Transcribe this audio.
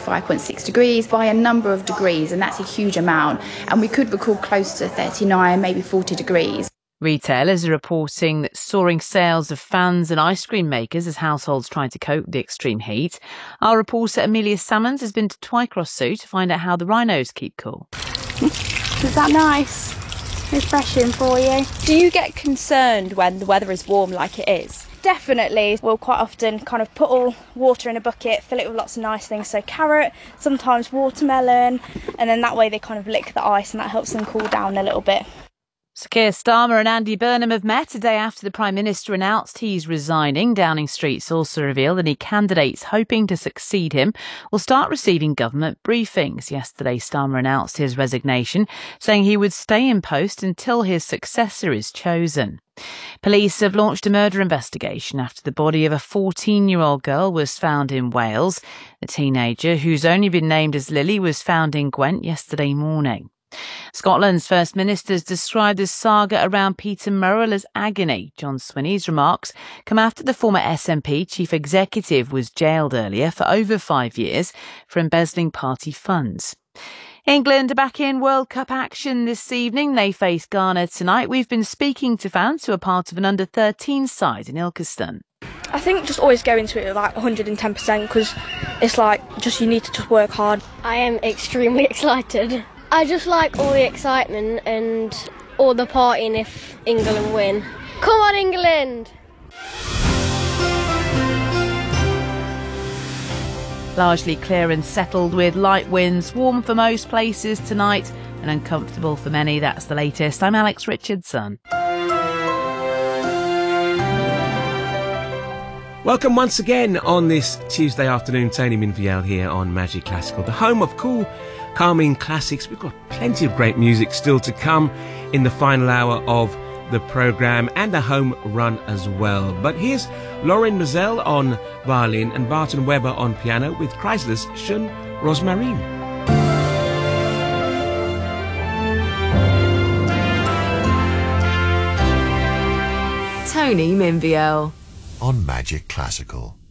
35.6 degrees by a number of degrees, and that's a huge amount. And we could record close to 39, maybe 40 degrees. Retailers are reporting that soaring sales of fans and ice cream makers as households try to cope with the extreme heat. Our reporter Amelia Salmons has been to Twycross Zoo to find out how the rhinos keep cool. Is that nice? Refreshing for you. Do you get concerned when the weather is warm like it is? Definitely. We'll quite often kind of put all water in a bucket, fill it with lots of nice things, so carrot, sometimes watermelon, and then that way they kind of lick the ice and that helps them cool down a little bit. Sir Keir Starmer and Andy Burnham have met a day after the Prime Minister announced he's resigning. Downing Street's also revealed any candidates hoping to succeed him will start receiving government briefings. Yesterday, Starmer announced his resignation, saying he would stay in post until his successor is chosen. Police have launched a murder investigation after the body of a 14-year-old girl was found in Wales. The teenager, who's only been named as Lily, was found in Gwent yesterday morning. Scotland's First Minister has described the saga around Peter Murrell as agony. John Swinney's remarks come after the former SNP chief executive was jailed earlier for over 5 years for embezzling party funds. England are back in World Cup action this evening. They face Ghana tonight. We've been speaking to fans who are part of an under-13 side in Ilkeston. I think just always go into it with like 110% because it's like just you need to just work hard. I am extremely excited. I just like all the excitement and all the partying if England win. Come on, England! Largely clear and settled with light winds, warm for most places tonight and uncomfortable for many. That's the latest. I'm Alex Richardson. Welcome once again on this Tuesday afternoon. Tony Minviel here on Magic Classical, the home of cool, calming classics. We've got plenty of great music still to come in the final hour of the programme and a home run as well. But here's Lauren Mazel on violin and Barton Weber on piano with Chrysler's Jeune Rosmarine. Tony Minviel on Magic Classical.